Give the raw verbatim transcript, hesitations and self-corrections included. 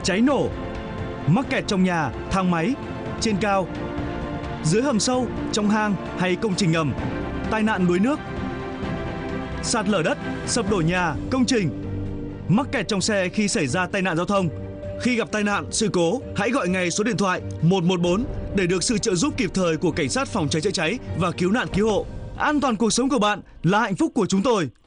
cháy nổ, mắc kẹt trong nhà, thang máy, trên cao, dưới hầm sâu, trong hang hay công trình ngầm, tai nạn đuối nước, sạt lở đất, sập đổ nhà, công trình, mắc kẹt trong xe khi xảy ra tai nạn giao thông. Khi gặp tai nạn, sự cố, hãy gọi ngay số điện thoại một một bốn để được sự trợ giúp kịp thời của cảnh sát phòng cháy chữa cháy và cứu nạn cứu hộ. An toàn cuộc sống của bạn là hạnh phúc của chúng tôi.